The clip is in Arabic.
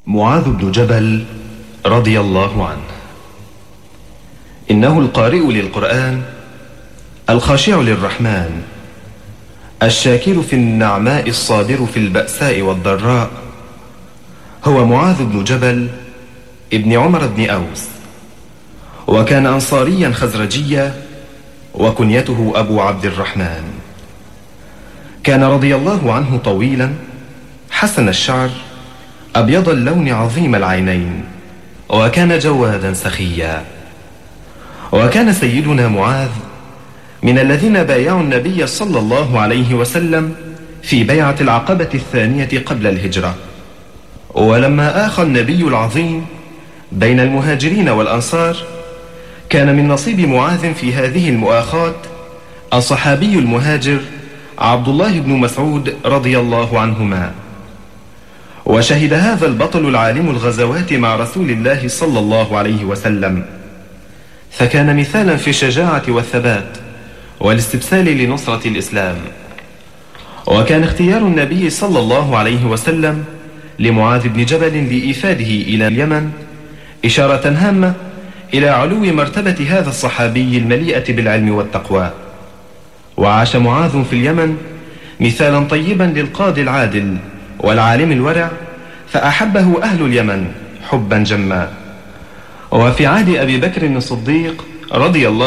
معاذ بن جبل رضي الله عنه. إنه القارئ للقرآن، الخاشع للرحمن، الشاكر في النعماء، الصابر في البأساء والضراء، هو معاذ بن جبل ابن عمر بن أوس، وكان أنصاريا خزرجيا، وكنيته أبو عبد الرحمن. كان رضي الله عنه طويلا حسن الشعر، أبيض اللون، عظيم العينين، وكان جوادا سخيا. وكان سيدنا معاذ من الذين بايعوا النبي صلى الله عليه وسلم في بيعة العقبة الثانية قبل الهجرة. ولما آخى النبي العظيم بين المهاجرين والأنصار، كان من نصيب معاذ في هذه المؤاخاة الصحابي المهاجر عبد الله بن مسعود رضي الله عنهما. وشهد هذا البطل العالم الغزوات مع رسول الله صلى الله عليه وسلم، فكان مثالا في الشجاعة والثبات والاستبسال لنصرة الإسلام. وكان اختيار النبي صلى الله عليه وسلم لمعاذ بن جبل لإيفاده إلى اليمن إشارة هامة إلى علو مرتبة هذا الصحابي المليئة بالعلم والتقوى. وعاش معاذ في اليمن مثالا طيبا للقاضي العادل والعالم الورع، فأحبه أهل اليمن حبا جما. وفي عهد أبي بكر الصديق رضي الله